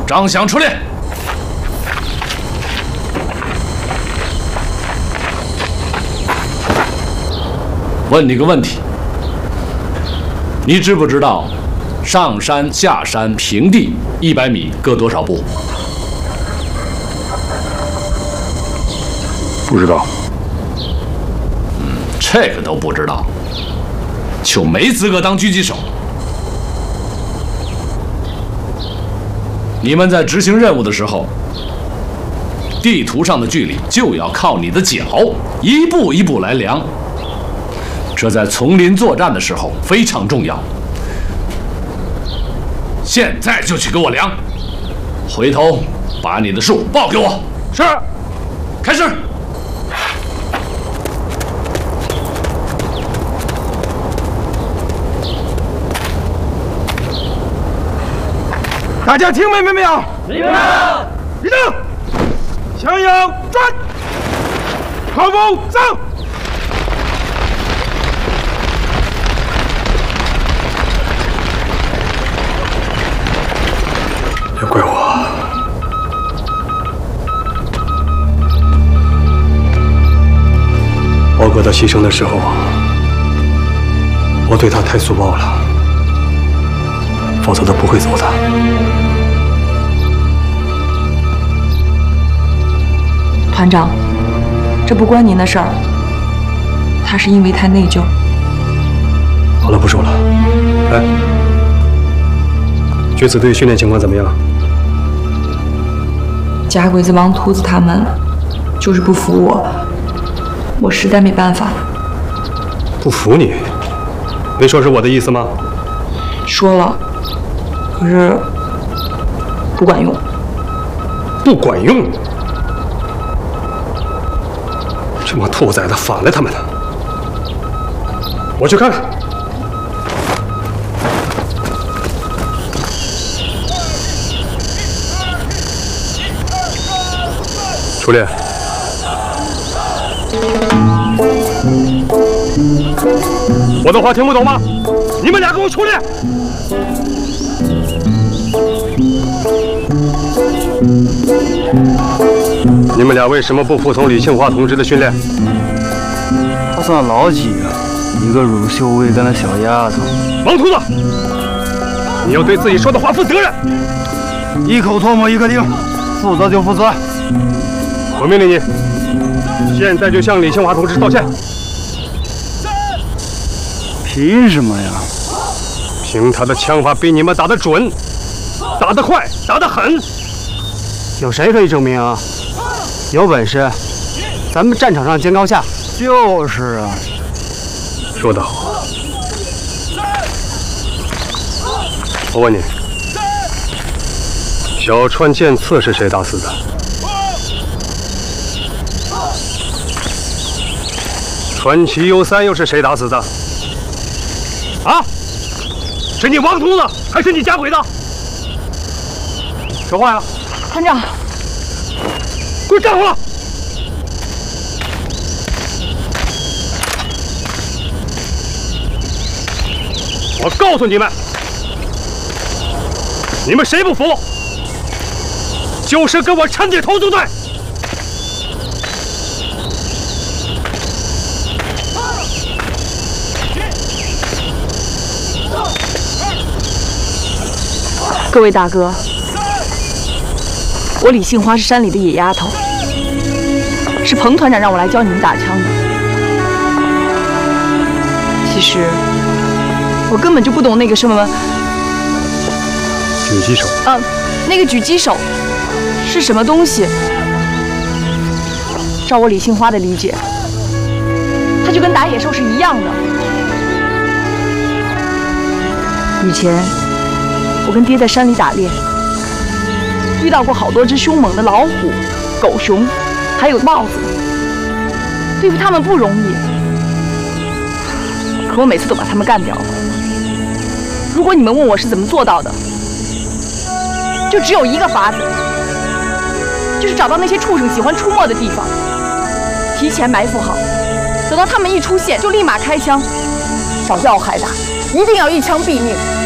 张翔出列。问你个问题，你知不知道上山、下山、平地100米各多少步？ 不知道。 这个都不知道，就没资格当狙击手。你们在执行任务的时候，地图上的距离就要靠你的脚一步一步来量。这在丛林作战的时候非常重要。现在就去给我量，回头把你的数报给我。是，开始。 大家听明白没有？明白了。立正，向右转，靠步走。 别怪我，包哥他牺牲的时候，我对他太粗暴了，否则他不会走的。 团长，这不关您的事儿，他是因为太内疚。 好了，不说了。哎，决子队训练情况怎么样？ 假鬼子、王秃子他们就是不服我，我实在没办法。 不服你？没说是我的意思吗？ 说了，可是不管用。 不管用？这帮兔崽子反了他们了！我去看看。出列。我的话听不懂吗？你们俩给我出列！你们俩为什么不服从李庆华同志的训练？ 他算老几啊？一个乳臭未干的小丫头。 王秃子，你要对自己说的话负责任。 一口唾沫一颗钉，负责就负责。 我命令你，现在就向李庆华同志道歉。 凭什么呀？ 凭他的枪法比你们打得准，打得快，打得狠。 有谁可以证明啊？有本事，咱们战场上见高下。 就是啊。 说得好。我问你，小川剑次是谁打死的？川崎优三又是谁打死的？啊？是你王秃子，还是你假鬼子？说话呀！ 团长， 给我站好了！我告诉你们，你们谁不服，就是跟我陈铁头作对！ 各位大哥，我李杏花是山里的野丫头，是彭团长让我来教你们打枪的。其实我根本就不懂那个什么狙击手。 那个狙击手是什么东西？照我李杏花的理解，它就跟打野兽是一样的。以前我跟爹在山里打猎，遇到过好多只凶猛的老虎、狗熊，还有豹子，对付他们不容易。可我每次都把他们干掉了。如果你们问我是怎么做到的，就只有一个法子，就是找到那些畜生喜欢出没的地方，提前埋伏好，等到他们一出现就立马开枪，少叫我害打，一定要一枪毙命。